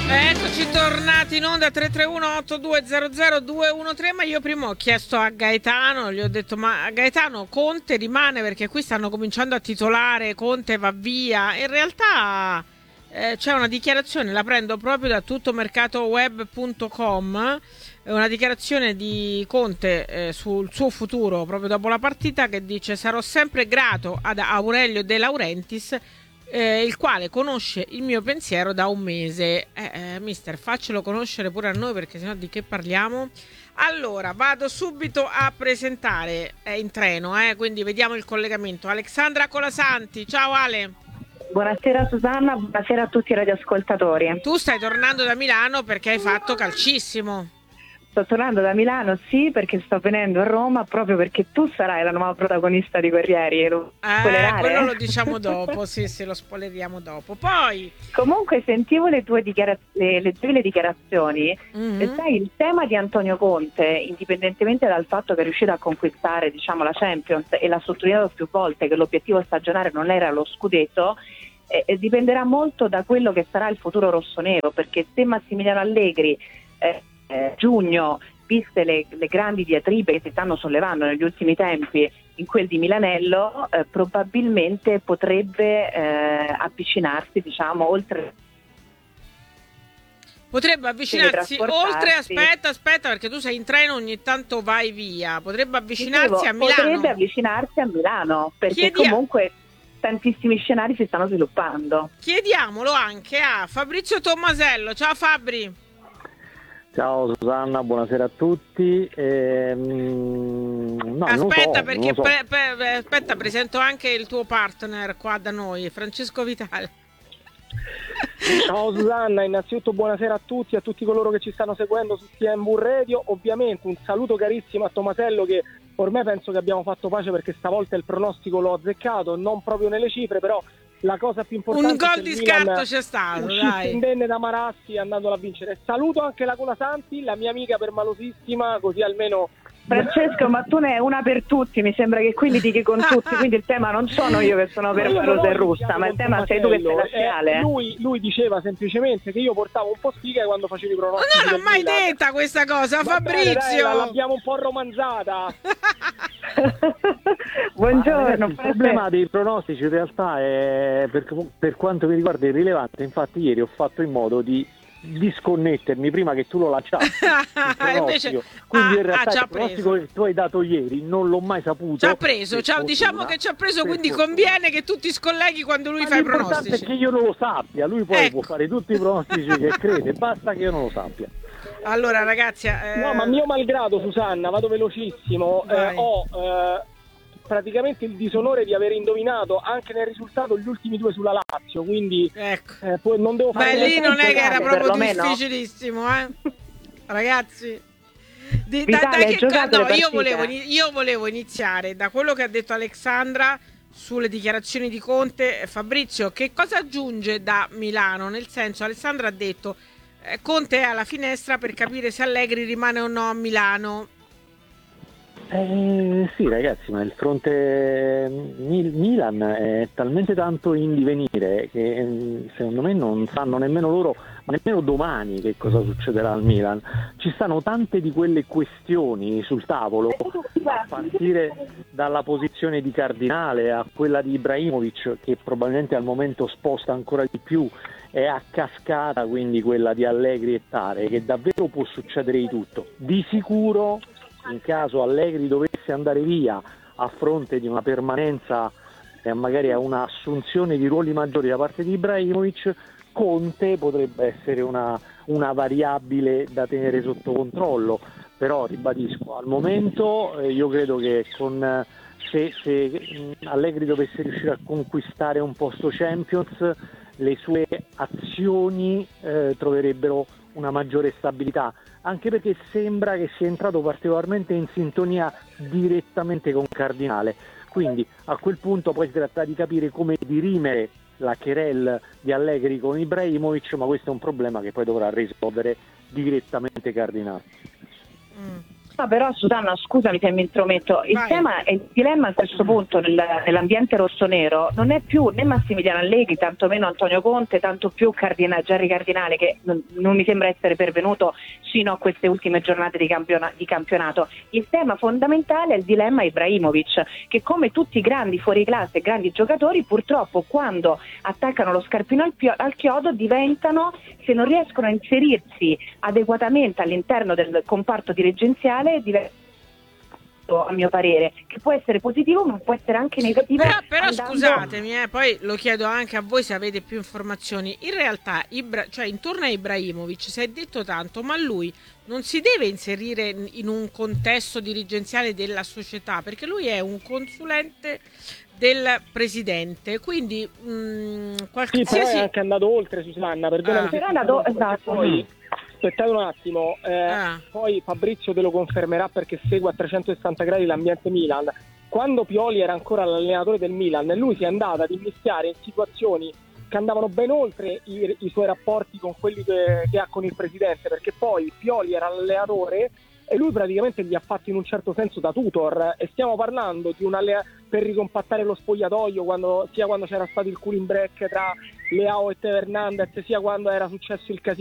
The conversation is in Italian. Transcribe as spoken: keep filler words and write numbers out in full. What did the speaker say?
Eccoci tornati in onda tre tre uno otto due zero zero due uno tre, ma io prima ho chiesto a Gaetano, gli ho detto ma Gaetano Conte rimane, perché qui stanno cominciando a titolare Conte va via. In realtà eh, c'è una dichiarazione, la prendo proprio da tuttomercatoweb punto com, una dichiarazione di Conte eh, sul suo futuro proprio dopo la partita, che dice: sarò sempre grato ad Aurelio De Laurentiis, Eh, il quale conosce il mio pensiero da un mese. eh, eh, mister, faccelo conoscere pure a noi, perché sennò di che parliamo? Allora, vado subito a presentare, è in treno, eh, quindi vediamo il collegamento. Alexandra Colasanti, ciao Ale. Buonasera Susanna, buonasera a tutti i radioascoltatori. Tu stai tornando da Milano perché hai fatto calcissimo. Sto tornando da Milano, sì, perché sto venendo a Roma, proprio perché tu sarai la nuova protagonista di Guerrieri. Lo Eh, quello lo diciamo dopo, sì, sì, lo spoileriamo dopo. Poi comunque sentivo le tue, dichiara- le, le tue le dichiarazioni, mm-hmm. e sai, il tema di Antonio Conte, indipendentemente dal fatto che è riuscito a conquistare, diciamo, la Champions, e l'ha sottolineato più volte che l'obiettivo stagionale non era lo scudetto, eh, eh, dipenderà molto da quello che sarà il futuro rossonero, perché se Massimiliano Allegri eh, Eh, giugno, viste le, le grandi diatribe che si stanno sollevando negli ultimi tempi in quel di Milanello, eh, probabilmente potrebbe eh, avvicinarsi, diciamo, oltre potrebbe avvicinarsi oltre aspetta aspetta perché tu sei in treno, ogni tanto vai via, potrebbe avvicinarsi Dicevo, a Milano potrebbe avvicinarsi a Milano, perché Chiedia... comunque tantissimi scenari si stanno sviluppando. Chiediamolo anche a Fabrizio Tommasello. Ciao Fabri. Ciao Susanna, buonasera a tutti. Ehm, no, aspetta, so, perché so. pre- pre- aspetta, presento anche il tuo partner qua da noi, Francesco Vitale. Ciao Susanna, innanzitutto buonasera a tutti, a tutti coloro che ci stanno seguendo su T M V Radio. Ovviamente un saluto carissimo a Tommasello, che ormai penso che abbiamo fatto pace, perché stavolta il pronostico l'ho azzeccato, non proprio nelle cifre, però la cosa più importante un gol di scarto c'è stato, dai, indenne da Marassi andandolo a vincere. Saluto anche la Colasanti, la mia amica permalosissima, così almeno. Francesco, ma tu ne hai una per tutti, mi sembra che qui litighi con tutti, quindi il tema non sono io che sono permalosa e russa, ma il tema sei tu che sei laziale. Eh, lui, lui diceva semplicemente che io portavo un po' sfiga quando facevi i pronostici. Non l'ho mai Milan. detta questa cosa, Va Fabrizio. Bene, dai, l'abbiamo un po' romanzata. Buongiorno. Ah, il problema dei pronostici in realtà è, per, per quanto mi riguarda, irrilevante. Infatti ieri ho fatto in modo di disconnettermi prima che tu lo lanciassi. Invece, quindi ah, in realtà ah, il pronostico che tu hai dato ieri non l'ho mai saputo. Ci ha preso, ci ha, diciamo che ci ha preso, quindi fortuna. Conviene che tu ti scolleghi quando lui Ma fa i pronostici. L'importante è che io non lo sappia, lui poi ecco. può fare tutti i pronostici che crede, basta che io non lo sappia. Allora ragazzi, eh... no, ma mio malgrado, Susanna, vado velocissimo, eh, ho eh, praticamente il disonore di aver indovinato anche nel risultato gli ultimi due sulla Lazio, quindi ecco. eh, poi non devo fare. Beh, lì non è che era proprio perlomeno. difficilissimo, eh? Ragazzi. Di, Vitale, da, da che, no, io, partite. volevo, io volevo iniziare da quello che ha detto Alexandra sulle dichiarazioni di Conte. Fabrizio, che cosa aggiunge da Milano? Nel senso, Alessandra ha detto eh, Conte è alla finestra per capire se Allegri rimane o no a Milano. Eh, sì ragazzi, ma il fronte Mil- Milan è talmente tanto in divenire che secondo me non sanno nemmeno loro, ma nemmeno domani, che cosa succederà al Milan. Ci stanno tante di quelle questioni sul tavolo, a partire dalla posizione di Cardinale a quella di Ibrahimovic, che probabilmente al momento sposta ancora di più, è a cascata quindi quella di Allegri e Tare, che davvero può succedere di tutto. Di sicuro, in caso Allegri dovesse andare via a fronte di una permanenza e magari a un'assunzione di ruoli maggiori da parte di Ibrahimovic, Conte potrebbe essere una, una variabile da tenere sotto controllo. Però ribadisco, al momento eh, io credo che con se, se Allegri dovesse riuscire a conquistare un posto Champions, le sue azioni eh, troverebbero una maggiore stabilità, anche perché sembra che sia entrato particolarmente in sintonia direttamente con Cardinale. Quindi a quel punto poi si tratta di capire come dirimere la querelle di Allegri con Ibrahimovic, ma questo è un problema che poi dovrà risolvere direttamente Cardinale. Mm. No, però Susanna, scusami se mi intrometto, il Vai. tema e il dilemma a questo punto nel, nell'ambiente rossonero non è più né Massimiliano Allegri, tantomeno Antonio Conte, tanto più Cardina, Gerry Cardinale, che non, non mi sembra essere pervenuto sino a queste ultime giornate di, campiona, di campionato. Il tema fondamentale è il dilemma Ibrahimovic, che come tutti i grandi fuoriclasse e grandi giocatori, purtroppo quando attaccano lo scarpino al, pio, al chiodo diventano, se non riescono a inserirsi adeguatamente all'interno del comparto dirigenziale, a mio parere, che può essere positivo ma può essere anche negativo. Però, però andando... scusatemi, eh, poi lo chiedo anche a voi se avete più informazioni. In realtà, Ibra- cioè intorno a Ibrahimovic si è detto tanto, ma lui non si deve inserire in un contesto dirigenziale della società, perché lui è un consulente del presidente, quindi mh, qualsiasi... Sì, però è anche andato oltre, Susanna, perdonami. Ah. Però è andato, esatto. Poi, aspettate un attimo, eh, Ah. poi Fabrizio te lo confermerà perché segue a trecentosessanta gradi l'ambiente Milan. Quando Pioli era ancora l'allenatore del Milan, lui si è andato ad immischiare in situazioni che andavano ben oltre i, i suoi rapporti con quelli che, che ha con il presidente, perché poi Pioli era l'allenatore e lui praticamente gli ha fatto in un certo senso da tutor, e stiamo parlando di un allea- per ricompattare lo spogliatoio, quando, sia quando c'era stato il cooling break tra Leao e Teo Hernandez, sia quando era successo il casino